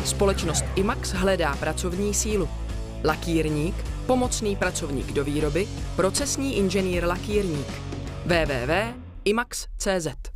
Společnost IMAX hledá pracovní sílu. Lakírník, pomocný pracovník do výroby, procesní inženýr lakírník. www.imax.cz